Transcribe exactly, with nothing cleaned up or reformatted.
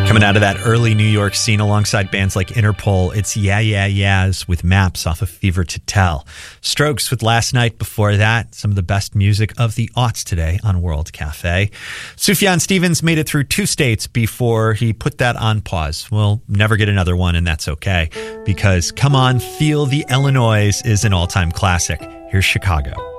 Coming out of that early New York scene alongside bands like Interpol, it's Yeah Yeah Yeahs with Maps off of Fever to Tell. Strokes with Last Night before that. Some of the best music of the aughts today on World Cafe. Sufjan Stevens made it through two states before he put that on pause. We'll never get another one, and that's okay, because Come On, Feel the Illinois is an all-time classic. Here's Chicago.